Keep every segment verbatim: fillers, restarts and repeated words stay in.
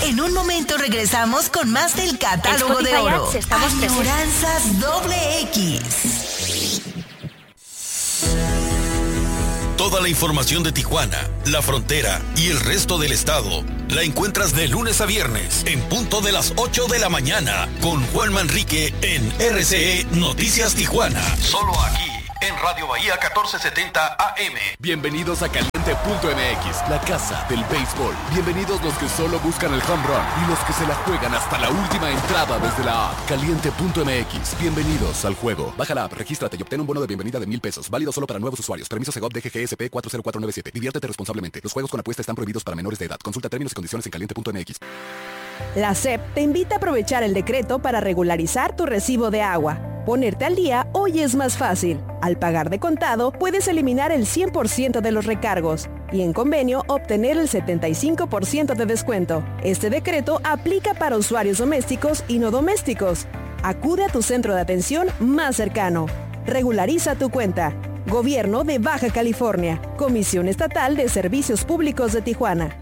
En un momento regresamos con más del catálogo de oro. Añoranzas doble X. Toda la información de Tijuana, la frontera y el resto del estado la encuentras de lunes a viernes en punto de las ocho de la mañana con Juan Manrique en R C E Noticias Tijuana. Solo aquí en Radio Bahía catorce setenta A M. Bienvenidos a Caliente punto M X, la casa del béisbol. Bienvenidos los que solo buscan el home run y los que se la juegan hasta la última entrada desde la app. Caliente punto M X. Bienvenidos al juego. Baja la app, regístrate y obtén un bono de bienvenida de mil pesos. Válido solo para nuevos usuarios. Permiso Segov D G G S P cuatro cero cuatro nueve siete. Diviértete responsablemente. Los juegos con apuesta están prohibidos para menores de edad. Consulta términos y condiciones en caliente punto M X. La S E P te invita a aprovechar el decreto para regularizar tu recibo de agua. Ponerte al día hoy es más fácil. Al pagar de contado, puedes eliminar el cien por ciento de los recargos y en convenio obtener el setenta y cinco por ciento de descuento. Este decreto aplica para usuarios domésticos y no domésticos. Acude a tu centro de atención más cercano. Regulariza tu cuenta. Gobierno de Baja California. Comisión Estatal de Servicios Públicos de Tijuana.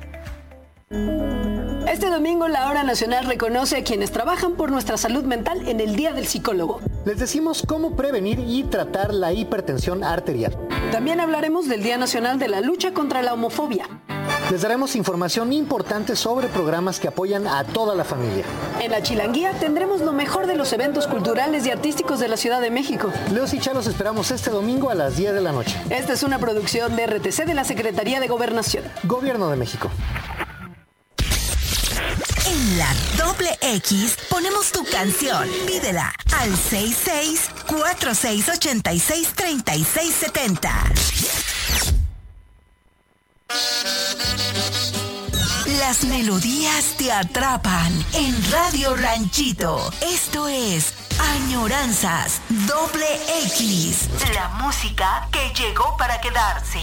Este domingo la Hora Nacional reconoce a quienes trabajan por nuestra salud mental en el Día del Psicólogo. Les decimos cómo prevenir y tratar la hipertensión arterial. También hablaremos del Día Nacional de la Lucha contra la Homofobia. Les daremos información importante sobre programas que apoyan a toda la familia. En la Chilanguía tendremos lo mejor de los eventos culturales y artísticos de la Ciudad de México. Leos y Cha los esperamos este domingo a las diez de la noche. Esta es una producción de R T C de la Secretaría de Gobernación. Gobierno de México. En la doble X ponemos tu canción. Pídela al seis seis cuatro seis ocho seis tres seis siete cero. Las melodías te atrapan en Radio Ranchito. Esto es Añoranzas doble X. La música que llegó para quedarse.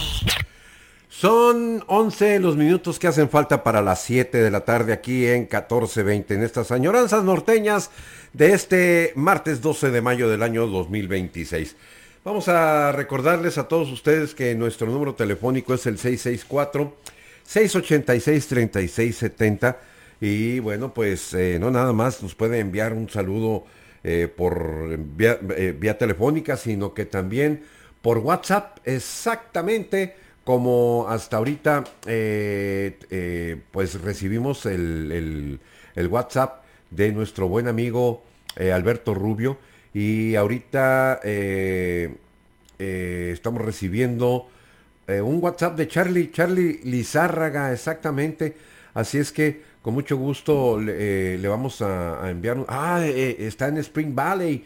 Son once los minutos que hacen falta para las siete de la tarde aquí en catorce veinte, en estas añoranzas norteñas de este martes doce de mayo del año dos mil veintiséis. Vamos a recordarles a todos ustedes que nuestro número telefónico es el seis seis cuatro, seis ocho seis, tres seis siete cero y bueno, pues eh, no nada más nos puede enviar un saludo eh, por vía, eh, vía telefónica, sino que también por WhatsApp, exactamente como hasta ahorita, eh, eh, pues recibimos el, el, el WhatsApp de nuestro buen amigo eh, Alberto Rubio, y ahorita eh, eh, estamos recibiendo eh, un WhatsApp de Charlie, Charlie Lizárraga, exactamente, así es que con mucho gusto le, eh, le vamos a, a enviar un... Ah, eh, está en Spring Valley,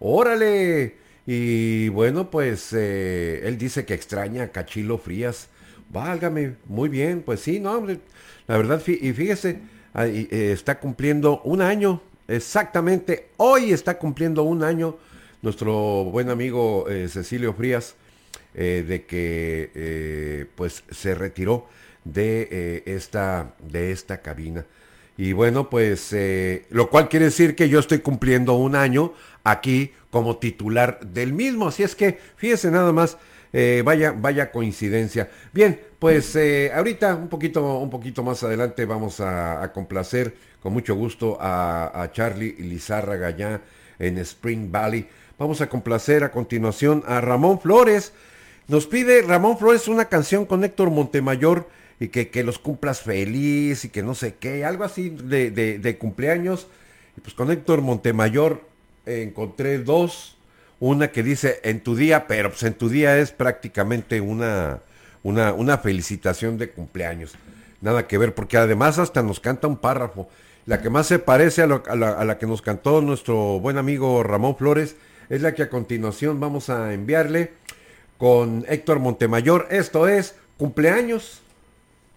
órale. Y bueno, pues eh, él dice que extraña a Cachilo Frías. Válgame, muy bien, pues sí, no, hombre, la verdad, y fíjese, ahí, eh, está cumpliendo un año, exactamente, hoy está cumpliendo un año nuestro buen amigo eh, Cecilio Frías, eh, de que eh, pues se retiró de, eh, esta, de esta cabina. Y bueno, pues, eh, lo cual quiere decir que yo estoy cumpliendo un año aquí como titular del mismo. Así es que, fíjese nada más, eh, vaya, vaya coincidencia. Bien, pues eh, ahorita, un poquito, un poquito más adelante, vamos a, a complacer con mucho gusto a, a Charlie Lizárraga allá en Spring Valley. Vamos a complacer a continuación a Ramón Flores. Nos pide Ramón Flores una canción con Héctor Montemayor, y que, que los cumplas feliz y que no sé qué, algo así de, de, de cumpleaños. Y pues con Héctor Montemayor eh, encontré dos, una que dice en tu día, pero pues en tu día es prácticamente una, una, una felicitación de cumpleaños. Nada que ver, porque además hasta nos canta un párrafo. La que más se parece a, lo, a, la, a la que nos cantó nuestro buen amigo Ramón Flores es la que a continuación vamos a enviarle con Héctor Montemayor. Esto es Cumpleaños.